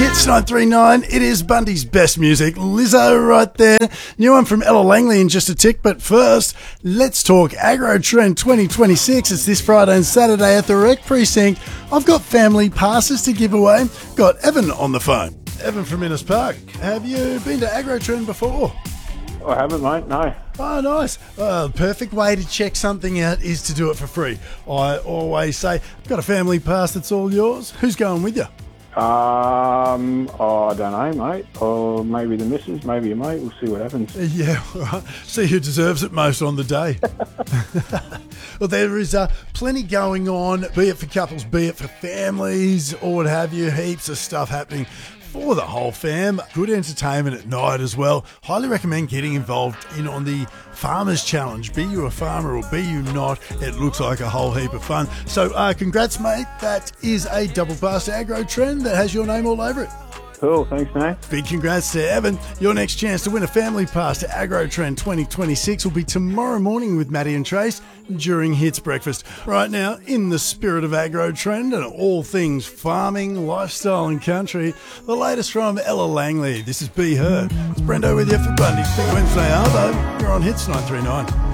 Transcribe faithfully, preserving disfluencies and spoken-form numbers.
Hits nine three nine. It is Bundy's best music. Lizzo right there. New one from Ella Langley in just a tick. But first, let's talk Agro Trend twenty twenty-six. It's this Friday and Saturday at the Rec Precinct. I've got family passes to give away. Got Evan on the phone. Evan from Innes Park. Have you been to Agro Trend before? I haven't, mate, no. Oh, nice. Uh, the perfect way to check something out is to do it for free. I always say, I've got a family pass that's all yours. Who's going with you? Um, oh, I don't know, mate. Or maybe the missus, maybe your mate. We'll see what happens. Yeah, right. See who deserves it most on the day. Well, there is uh, plenty going on, be it for couples, be it for families, or what have you. Heaps of stuff happening for the whole fam. Good entertainment at night as well. Highly recommend getting involved in on the Farmers Challenge. Be you a farmer or be you not, it looks like a whole heap of fun. So uh, congrats, mate. That is a double pass to Agro Trend that has your name all over it. Cool, thanks, mate. Big congrats to Evan. Your next chance to win a family pass to Agro Trend twenty twenty-six will be tomorrow morning with Maddie and Trace during Hits Breakfast. Right now, in the spirit of Agro Trend and all things farming, lifestyle and country, the latest from Ella Langley. This is Be Her. It's Brendo with you for Bundy's Big Wednesday Arvo. You're on Hits nine three nine.